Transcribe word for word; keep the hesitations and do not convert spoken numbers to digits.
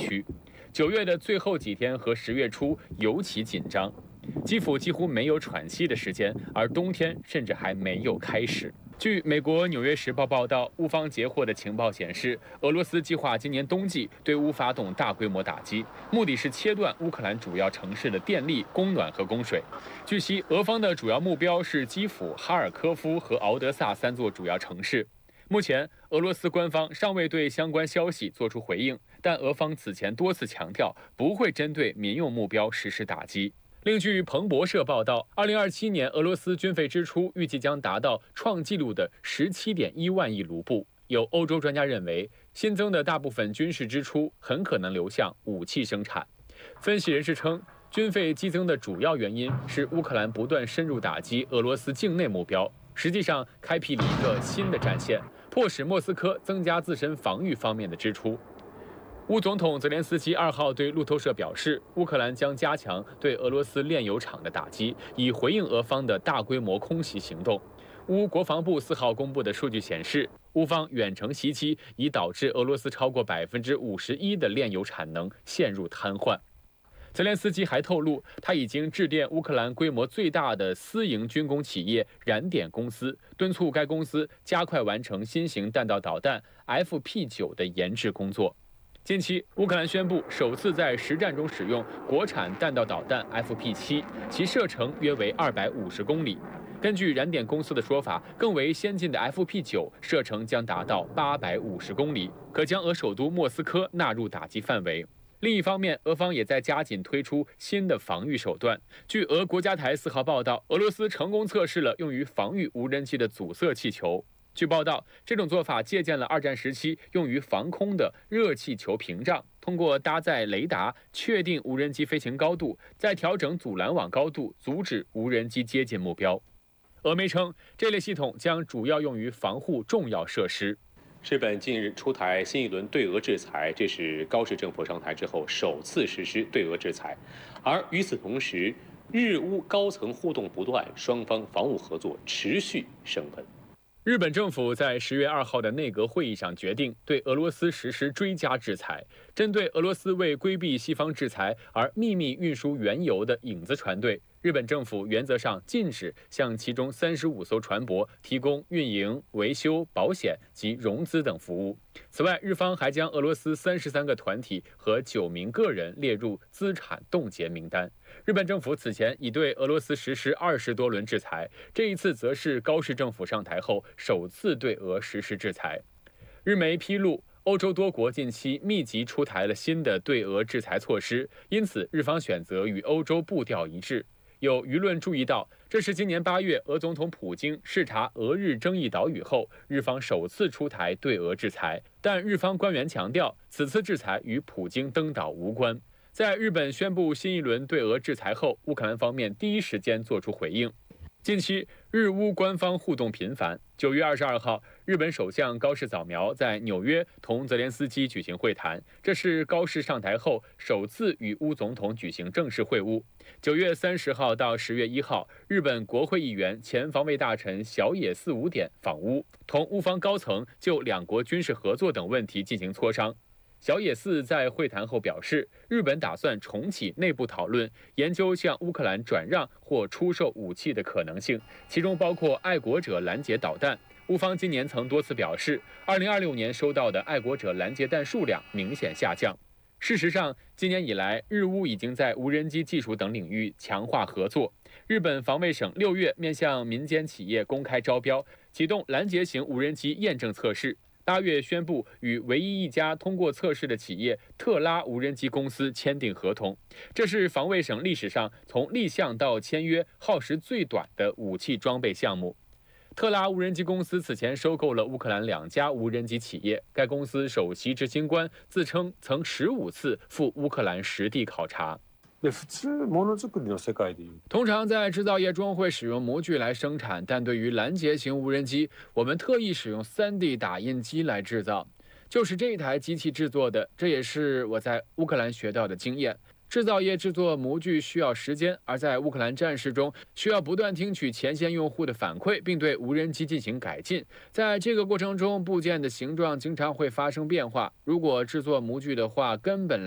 区。九月的最后几天和十月初尤其紧张，基辅几乎没有喘息的时间，而冬天甚至还没有开始。据美国《纽约时报》报道，乌方截获的情报显示，俄罗斯计划今年冬季对乌发动大规模打击，目的是切断乌克兰主要城市的电力、供暖和供水。据悉，俄方的主要目标是基辅、哈尔科夫和敖德萨三座主要城市。目前，俄罗斯官方尚未对相关消息作出回应，但俄方此前多次强调不会针对民用目标实施打击。另据彭博社报道，二零二七年俄罗斯军费支出预计将达到创纪录的十七点一万亿卢布。有欧洲专家认为，新增的大部分军事支出很可能流向武器生产。分析人士称，军费激增的主要原因是乌克兰不断深入打击俄罗斯境内目标，实际上开辟了一个新的战线，迫使莫斯科增加自身防御方面的支出。乌总统泽连斯基二号对路透社表示，乌克兰将加强对俄罗斯炼油厂的打击，以回应俄方的大规模空袭行动。乌国防部四号公布的数据显示，乌方远程袭击已导致俄罗斯超过百分之五十一的炼油产能陷入瘫痪。泽连斯基还透露，他已经致电乌克兰规模最大的私营军工企业燃点公司，敦促该公司加快完成新型弹道导弹 F P 九的研制工作。近期，乌克兰宣布首次在实战中使用国产弹道导弹 F P 七，其射程约为二百五十公里。根据燃点公司的说法，更为先进的 F P 九射程将达到八百五十公里，可将俄首都莫斯科纳入打击范围。另一方面，俄方也在加紧推出新的防御手段。据俄国家台四号报道，俄罗斯成功测试了用于防御无人机的阻塞气球。据报道，这种做法借鉴了二战时期用于防空的热气球屏障，通过搭载雷达确定无人机飞行高度，再调整阻拦网高度，阻止无人机接近目标。俄媒称，这类系统将主要用于防护重要设施。 日本近日出台新一轮对俄制裁，这是高市政府上台之后首次实施对俄制裁。而与此同时，日乌高层互动不断，双方防务合作持续升温。 日本政府在十月二号的内阁会议上决定对俄罗斯实施追加制裁，针对俄罗斯为规避西方制裁而秘密运输原油的影子船队，日本政府原则上禁止向其中三十五艘船舶提供运营、维修、保险及融资等服务。此外，日方还将俄罗斯三十三个团体和九名个人列入资产冻结名单。日本政府此前已对俄罗斯实施二十多轮制裁，这一次则是高市政府上台后首次对俄实施制裁。日媒披露，欧洲多国近期密集出台了新的对俄制裁措施，因此日方选择与欧洲步调一致。有舆论注意到，这是今年八月俄总统普京视察俄日争议岛屿后，日方首次出台对俄制裁。但日方官员强调，此次制裁与普京登岛无关。在日本宣布新一轮对俄制裁后，乌克兰方面第一时间作出回应。近期，日乌官方互动频繁。九月二十二号，日本首相高市早苗在纽约同泽连斯基举行会谈，这是高市上台后首次与乌总统举行正式会晤。九月三十号到十月一号，日本国会议员前防卫大臣小野四五点访乌，同乌方高层就两国军事合作等问题进行磋商。小野寺在会谈后表示，日本打算重启内部讨论，研究向乌克兰转让或出售武器的可能性，其中包括爱国者拦截导弹。乌方今年曾多次表示，二零二六年收到的爱国者拦截弹数量明显下降。事实上，今年以来，日乌已经在无人机技术等领域强化合作。日本防卫省六月面向民间企业公开招标，启动拦截型无人机验证测试。八月宣布与唯一一家通过测试的企业特拉无人机公司签订合同，这是防卫省历史上从立项到签约耗时最短的武器装备项目。特拉无人机公司此前收购了乌克兰两家无人机企业，该公司首席执行官自称曾十五次赴乌克兰实地考察。 で普通ものづくりの世界でいう， 通常在制造业中会使用模具来生产，但对于拦截型无人机，我们特意使用 三 D 打印机来制造，就是这台机器制作的。这也是我在乌克兰学到的经验。制造业制作模具需要时间，而在乌克兰战事中，需要不断听取前线用户的反馈，并对无人机进行改进。在这个过程中，部件的形状经常会发生变化。如果制作模具的话，根本